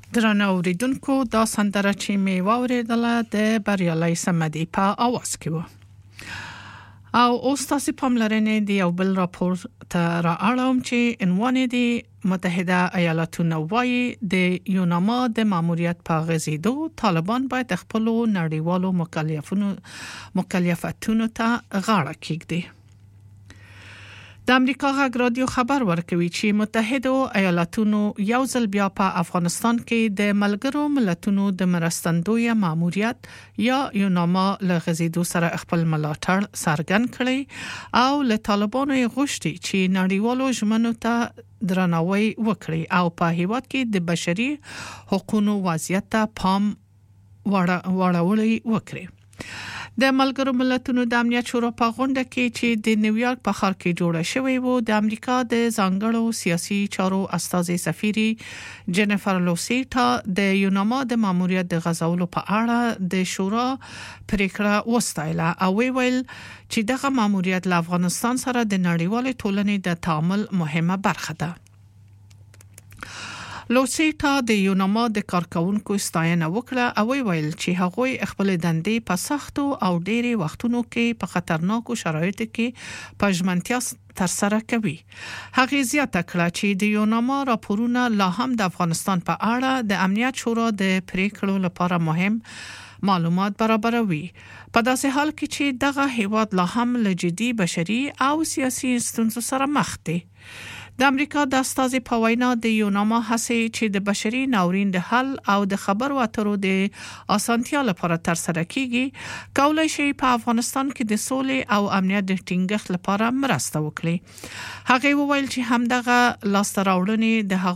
درنو اوریدونکو دا سندره چې می واوریدله د بریالي سمدي په اواز کې و او اوس تاسو پاملرنه دی یو بل راپور ته رااړم چې عنوان دی متحده ایالاتونو وايي د یوناما د ماموریت په غزیدو طالبان باید خپل نړیوالو مکلفیتونو ته غاړه کېږدي. د امریکا غږ رادیو خبر ورکوي چې متحده ایالاتونو یو ځل بیا په افغانستان کې د ملګرو ملتونو د مرستندوی ماموریت یا یوناما له غزیدو سره خپل ملاتړ څرګند کړي او له طالبانو غوښتي چې نړیوالو ژمنو ته درناوی وکړي او په هیواد کې د بشري حقوقو وضعیت ته پام وړاندې وکړي. د ملګرو ملتونو د امنیت شورا په غونډه کې چې د نیویارک په ښار کې جوړه شوې و د امریکا د ځانګړو سیاسي چارو استازي سفیري جنیفر لوسیټا د یوناما د ماموریت د غزولو په اړه د شورا پریکړه وستایله او ویل چې دغه ماموریت له افغانستان سره د نړیوال ټولنې د تعامل مهمه برخه ده. لوسیټا د یوناما د کارکونکو ستاینه وکړه او ویل چې هغوی خپل دندې په سختو او ډېری وختونو کې په خطرناکو شرایطو کې په ژمنتیا تر سره کوي. هغه زیاته کړه چې د یوناما راپورونه لا هم د افغانستان په اړه د امنیت شورا د پریکړو لپاره مهم معلومات برابروي. په داسې حال کې چې دغه هیواد لا هم له جدي بشري او سیاسي ستونزو سره مخ دی. د امریکا د استازي په وینا د یوناما هڅې چې د بشري ناورین د حل او د خبرو اترو د اسانتیا لپاره تر سره کیږي کولای شي په افغانستان کې د سولې او امنیت د ټینګښت لپاره مرسته وکړي. هغه وویل چې همدغه لاستراوړنې د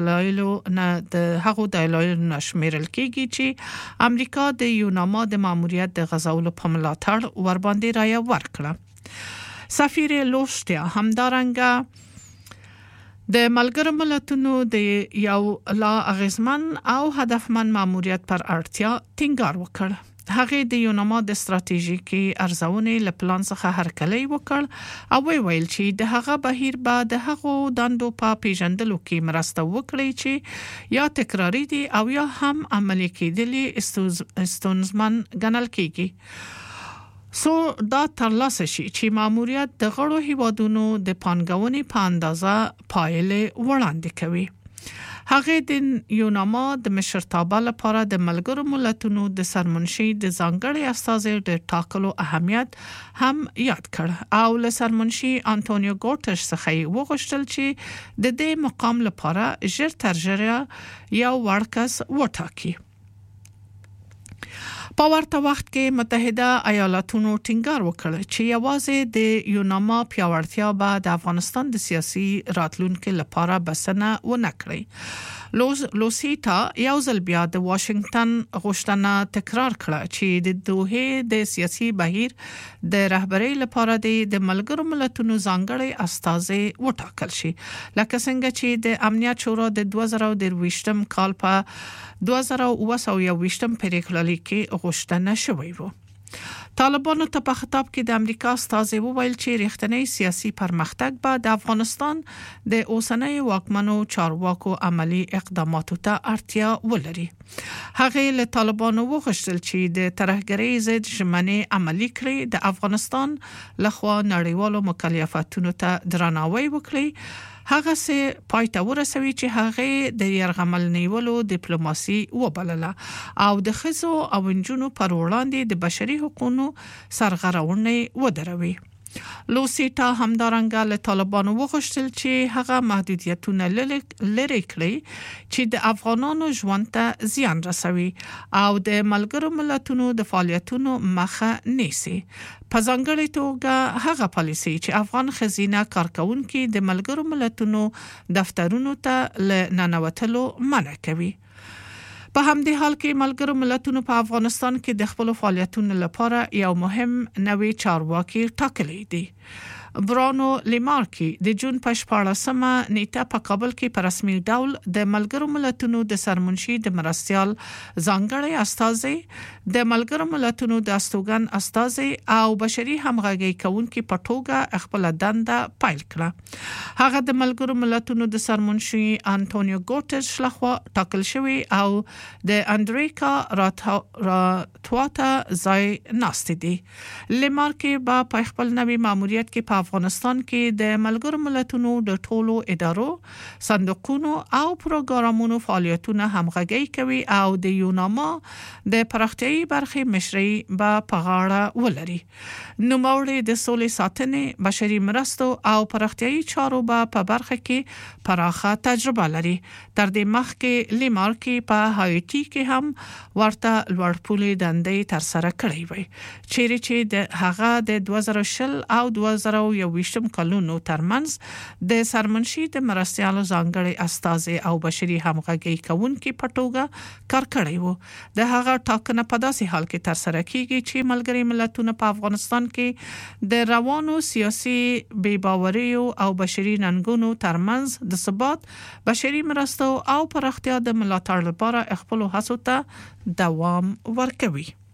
هغو دلایلو نشمیرل کیږي چې امریکا د یوناما د ماموریت د غزولو په ملاتړ ور باندې رایه ورکړه. سفیر لوشتیا همدارنګه د ملګرو ملتونو د یو لا اغیزمن او هدفمند ماموریت پر اړتیا ټینګار وکړ. هغه د یوناما د ستراتیژیکي ارزونې له پلان څخه هرکلی وکړ او ویل چې د هغه بهیر به د هغو دندو په پیژندلو کې مرسته وکړي چې یا تکراری دي او یا هم عملي کېدلي ستونزمن ګڼل کېږي. سو دا ترلاسه شي چې ماموریت د غړو هیوادونو د پانګونې په اندازه پایلې وړاندې کوي. هغه د یوناما د مشرتابه لپاره د ملګرو ملتونو د سرمنشي د ځانګړي استازي د ټاکلو اهمیت هم یاد کړ او له سرمنشي انټونیو ګوټرش څخه وغوښتل چې د دې مقام لپاره ژر تر ژره یو وړکس وټاکي. په ورته وخت کې متحده ایالاتونو ټینګار وکړ چې یوازې د یوناما پیاوړتیا به د افغانستان د سیاسي راتلونکو لپاره بسنه ونه کړي. لوسیټا یو ځل بیا د واشنگټن غوښتنه تکرار کړه چې د دوحه د سیاسي بهیر د رهبرۍ لپاره د ملګرو ملتونو ځانګړي استازي وټاکل شي لکه څنګه چې د امنیت شورا د 2023 کال په 2021 پریکړه کې غوښتنه شوې و. طالبانو ته په خطاب کې د امریکا استازي وویل چې رښتینی سیاسي پرمختګ به د افغانستان د اوسنۍ واکمنو چارواکو عملی اقداماتو ته اړتیا ولري. هغه له طالبانو وغوښتل چې د ترهګرۍ ضد ژمنې عملي کړي، د افغانستان لخوا نړیوالو مکلفیتونو ته درناوی وکړي، هغه سه پایته ورسوي چې هغه د يرغمل نیولو ډیپلوماسي وبلله او د خزو او انجونو پر وړاندې د بشري حقوقو سرغړونې ودروي. لوسیټا همدارنګه له طالبانو وغوښتل چې هغه محدودیتونه لري کړي چې د افغانانو ژوند ته زیان رسوي او د ملګرو ملتونو د فعالیتونو مخه نیسي. په ځانګړي توګه هغه پالیسي چې افغان خزینه کارکونکو د ملګرو ملتونو دفترونو ته ننوتلو منع کوي. په همدې حال کې ملګرو ملتونو په افغانستان کې د خپل فعالیتونو لپاره یو مهم نوې چارواکي ټاکلې دي. برانو لیمارکی د جون په 14مه نیټه په کابل کې په رسمي ډول د ملګرو ملتونو د سرمنشي د مرستيال ځانګړي استازي د ملګرو ملتونو د استوګن استازي او بشري همغږي کوونکي په توګه خپل دنده پایل کړه. هغه د ملګرو ملتونو د سرمنشي انټونیو ګوټرس لخوا ټاکل شوی او د انډریکا راتواتا ځای ناست دي. لیمارکی په خپل نوي ماموریت کې افغانستان کې د ملګرو ملتونو د ټولو ادارو، صندوقونو او پروګرامونو فعالیتونه همغږي کوي او د یوناما د پراختیايي برخې مشري په غاړه ولري. نوموړي د سولې ساتنې، بشري مرستو او پراختیايي چارو په برخه کې پراخه تجربه لري. تر دې مخکې لیمارکی په هایټي کې هم ورته لوړپوړي دندې تر سره کړې وي، چیرې چې د هغه د 2020 او 2021 کلونو ترمنځ د سرمنشي د مرستيالو ځانګړي استازي او بشري همغږي کوونکي په توګه کار کړی وو. د هغه ټاکنه په داسې حال کې تر سره کیږي چې ملګري ملتونه په افغانستان کې د روانو سیاسي بې باوریو او بشري ننګونو ترمنځ د ثبات، بشري مرستو او پراختیا د ملاتړ لپاره خپل هڅو ته دوام ورکوي.